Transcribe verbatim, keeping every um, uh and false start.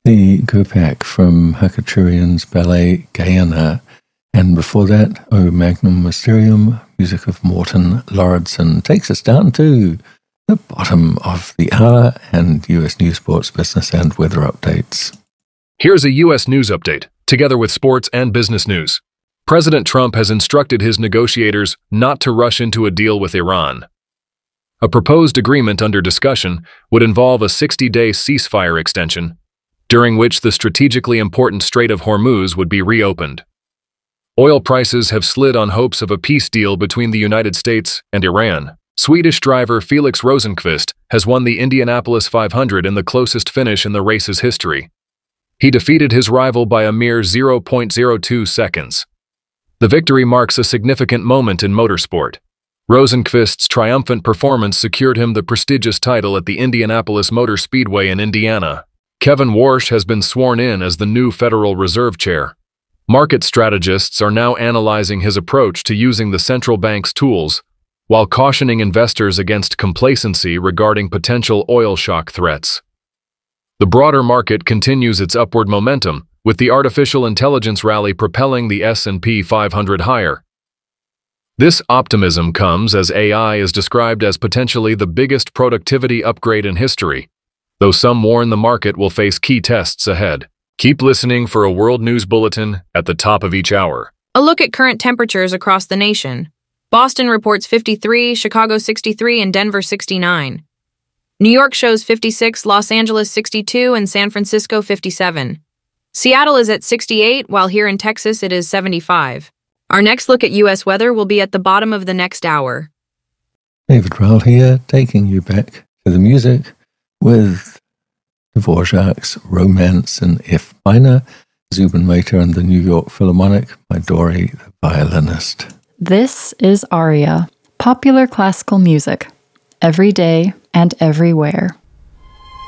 the Gopak from Hachachuryan's ballet Gayana, and before that, O Magnum Mysterium, music of Morten Lauridsen, takes us down to the bottom of the hour and U S news, sports, business, and weather updates. Here's a U S news update, together with sports and business news. President Trump has instructed his negotiators not to rush into a deal with Iran. A proposed agreement under discussion would involve a sixty-day ceasefire extension, during which the strategically important Strait of Hormuz would be reopened. Oil prices have slid on hopes of a peace deal between the United States and Iran. Swedish driver Felix Rosenqvist has won the Indianapolis five hundred in the closest finish in the race's history. He defeated his rival by a mere zero point zero two seconds. The victory marks a significant moment in motorsport. Rosenqvist's triumphant performance secured him the prestigious title at the Indianapolis Motor Speedway in Indiana. Kevin Warsh has been sworn in as the new Federal Reserve Chair. Market strategists are now analyzing his approach to using the central bank's tools, while cautioning investors against complacency regarding potential oil shock threats. The broader market continues its upward momentum, with the artificial intelligence rally propelling the S and P five hundred higher. This optimism comes as A I is described as potentially the biggest productivity upgrade in history, though some warn the market will face key tests ahead. Keep listening for a world news bulletin at the top of each hour. A look at current temperatures across the nation. Boston reports fifty-three, Chicago sixty-three, and Denver sixty-nine. New York shows fifty-six, Los Angeles sixty-two, and San Francisco fifty-seven. Seattle is at sixty-eight, while here in Texas it is seventy-five. Our next look at U S weather will be at the bottom of the next hour. David Rowell here, taking you back to the music with Dvorak's Romance in F minor, Zubin Mehta and the New York Philharmonic by Dori the violinist. This is Aria, popular classical music, every day and everywhere.